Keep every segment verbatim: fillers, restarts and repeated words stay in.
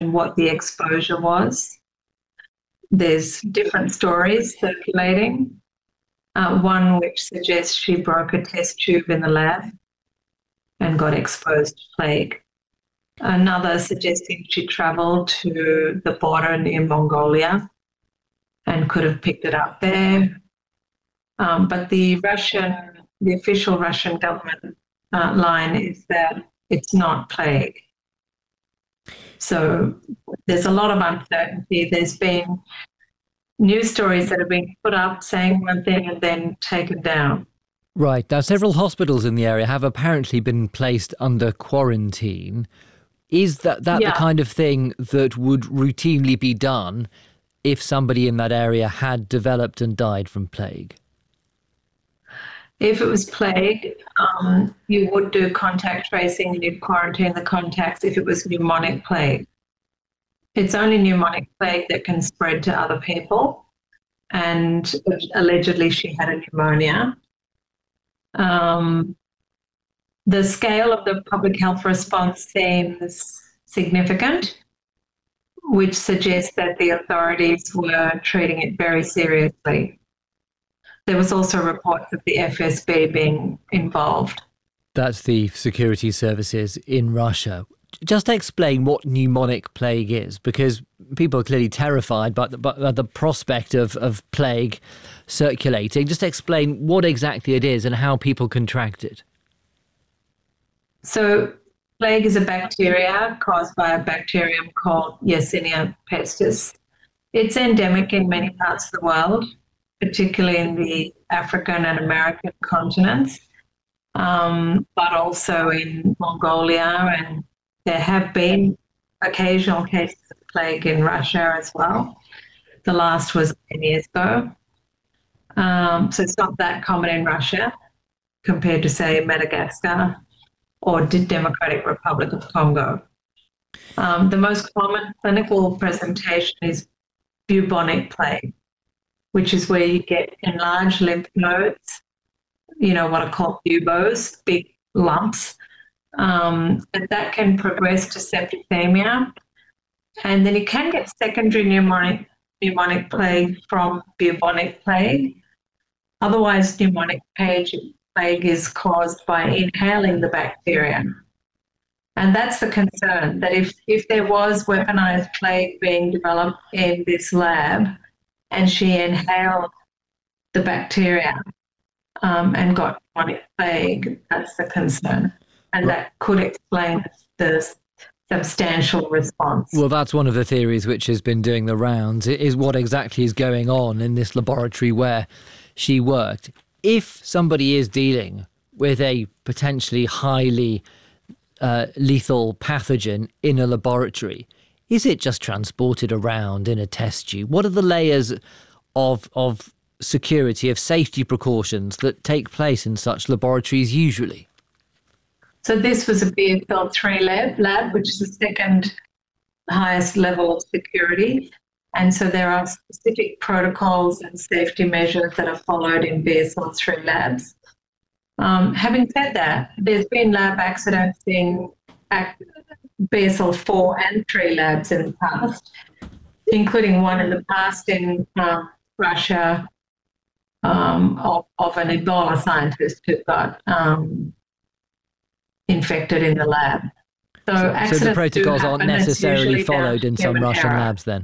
what the exposure was. There's different stories circulating. Uh, one which suggests she broke a test tube in the lab and got exposed to plague. Another suggesting she travelled to the border near Mongolia and could have picked it up there. Um, but the Russian, the official Russian government uh, line is that it's not plague. So there's a lot of uncertainty. There's been news stories that have been put up saying one thing and then taken down. Right. Now, several hospitals in the area have apparently been placed under quarantine. Is that, that Yeah. the kind of thing that would routinely be done if somebody in that area had developed and died from plague? If it was plague, um, you would do contact tracing and you'd quarantine the contacts if it was pneumonic plague. It's only pneumonic plague that can spread to other people, and allegedly she had a pneumonia. Um, the scale of the public health response seems significant, which suggests that the authorities were treating it very seriously. There was also reports of the F S B being involved. That's the security services in Russia. Just explain what pneumonic plague is, because people are clearly terrified by the, by the prospect of, of plague circulating. Just explain what exactly it is and how people contract it. So plague is a bacteria caused by a bacterium called Yersinia pestis. It's endemic in many parts of the world, particularly in the African and American continents, um, but also in Mongolia, and there have been occasional cases of plague in Russia as well. The last was ten years ago. Um, so it's not that common in Russia compared to, say, Madagascar or the Democratic Republic of Congo. Um, the most common clinical presentation is bubonic plague, which is where you get enlarged lymph nodes, you know, what are called buboes, big lumps. Um, and that can progress to septicemia. And then you can get secondary pneumonic, pneumonic plague from bubonic plague. Otherwise, pneumonic plague is caused by inhaling the bacteria. And that's the concern, that if, if there was weaponized plague being developed in this lab, and she inhaled the bacteria um, and got pneumonic plague, that's the concern. And that could explain the substantial response. Well, that's one of the theories which has been doing the rounds, is what exactly is going on in this laboratory where she worked. If somebody is dealing with a potentially highly uh, lethal pathogen in a laboratory, is it just transported around in a test tube? What are the layers of of security, of safety precautions that take place in such laboratories usually? So this was a B S L three lab, lab, which is the second highest level of security. And so there are specific protocols and safety measures that are followed in B S L three labs. Um, having said that, there's been lab accidents in B S L four and three labs in the past, including one in the past in um, Russia um, of, of an Ebola scientist who got um, infected in the lab. So, so, so the protocols aren't necessarily followed in some Russian error. labs then?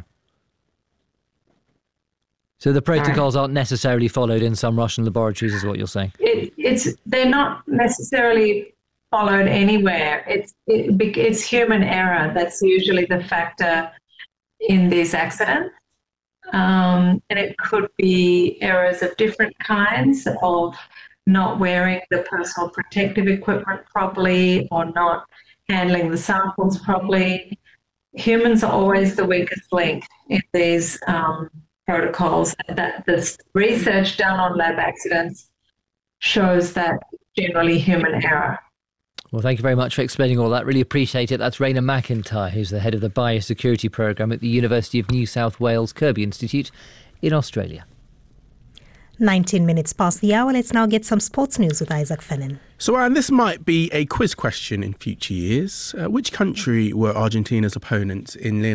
So the protocols aren't necessarily followed in some Russian laboratories is what you're saying? It, it's They're not necessarily followed anywhere. It's it, it's human error that's usually the factor in these accidents. Um, and it could be errors of different kinds, of not wearing the personal protective equipment properly or not handling the samples properly. Humans are always the weakest link in these um, protocols. That the research done on lab accidents shows that generally human error. Well, thank you very much for explaining all that. Really appreciate it. That's Raina McIntyre, who's the head of the Biosecurity Programme at the University of New South Wales Kirby Institute in Australia. nineteen minutes past the hour. Let's now get some sports news with Isaac Fennin. So, Aaron, this might be a quiz question in future years. Uh, which country were Argentina's opponents in Lionel